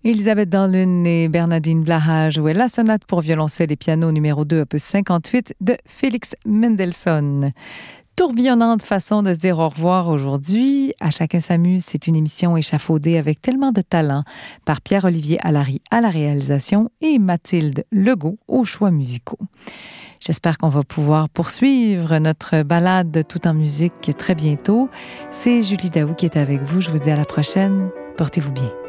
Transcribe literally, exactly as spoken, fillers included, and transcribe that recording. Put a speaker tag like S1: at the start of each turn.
S1: Elisabeth Danlun et Bernardine Blaha jouaient la sonate pour violoncelle et piano numéro deux, opus cinquante-huit de Félix Mendelssohn. Tourbillonnante façon de se dire au revoir aujourd'hui. À chacun s'amuse, c'est une émission échafaudée avec tellement de talent par Pierre-Olivier Allary à la réalisation et Mathilde Legault aux choix musicaux. J'espère qu'on va pouvoir poursuivre notre balade tout en musique très bientôt. C'est Julie Daou qui est avec vous. Je vous dis à la prochaine. Portez-vous bien.